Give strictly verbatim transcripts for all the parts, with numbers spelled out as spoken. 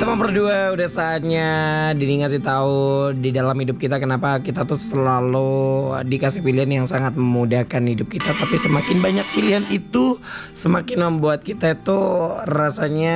Teman berdua, udah saatnya Dini ngasih tahu di dalam hidup kita kenapa kita tuh selalu dikasih pilihan yang sangat memudahkan hidup kita. Tapi semakin banyak pilihan itu semakin membuat kita itu rasanya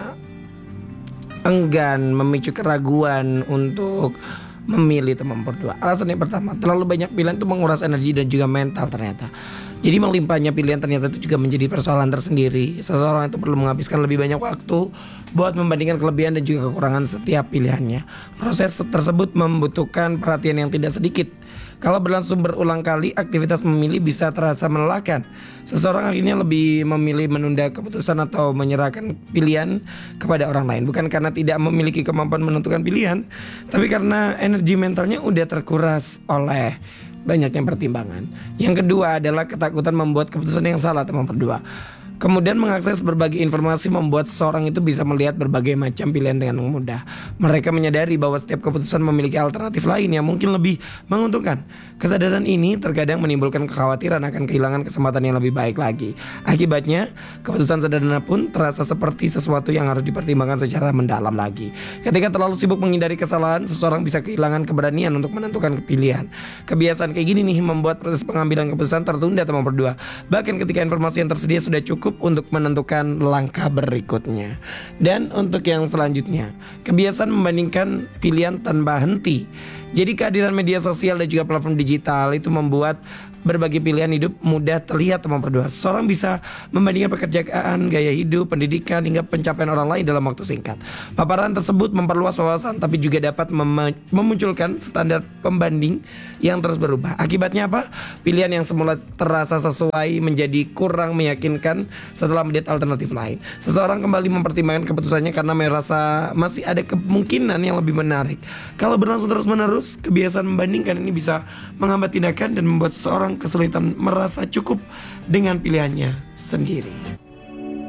enggan, memicu keraguan untuk memilih teman berdua. Alasan yang pertama, terlalu banyak pilihan itu menguras energi dan juga mental ternyata. Jadi melimpahnya pilihan ternyata itu juga menjadi persoalan tersendiri. Seseorang itu perlu menghabiskan lebih banyak waktu buat membandingkan kelebihan dan juga kekurangan setiap pilihannya. Proses tersebut membutuhkan perhatian yang tidak sedikit. Kalau berlangsung berulang kali, aktivitas memilih bisa terasa melelahkan. Seseorang akhirnya lebih memilih menunda keputusan atau menyerahkan pilihan kepada orang lain. Bukan karena tidak memiliki kemampuan menentukan pilihan, tapi karena energi mentalnya udah terkuras oleh banyaknya pertimbangan. Yang kedua adalah ketakutan membuat keputusan yang salah, teman berdua. Kemudian mengakses berbagai informasi membuat seseorang itu bisa melihat berbagai macam pilihan dengan mudah. Mereka menyadari bahwa setiap keputusan memiliki alternatif lain yang mungkin lebih menguntungkan. Kesadaran ini terkadang menimbulkan kekhawatiran akan kehilangan kesempatan yang lebih baik lagi. Akibatnya, keputusan sederhana pun terasa seperti sesuatu yang harus dipertimbangkan secara mendalam lagi. Ketika terlalu sibuk menghindari kesalahan, seseorang bisa kehilangan keberanian untuk menentukan pilihan. Kebiasaan kayak gini nih membuat proses pengambilan keputusan tertunda, teman berdua. Bahkan ketika informasi yang tersedia sudah cukup untuk menentukan langkah berikutnya. Dan untuk yang selanjutnya, kebiasaan membandingkan pilihan tanpa henti. Jadi kehadiran media sosial dan juga platform digital itu membuat berbagai pilihan hidup mudah terlihat, teman berdua. Seseorang bisa membandingkan pekerjaan, gaya hidup, pendidikan, hingga pencapaian orang lain dalam waktu singkat. Paparan tersebut memperluas wawasan tapi juga dapat mem- memunculkan standar pembanding yang terus berubah. Akibatnya apa? Pilihan yang semula terasa sesuai menjadi kurang meyakinkan setelah melihat alternatif lain. Seseorang kembali mempertimbangkan keputusannya karena merasa masih ada kemungkinan yang lebih menarik. Kalau berlangsung terus-menerus, kebiasaan membandingkan ini bisa menghambat tindakan dan membuat seseorang kesulitan merasa cukup dengan pilihannya sendiri.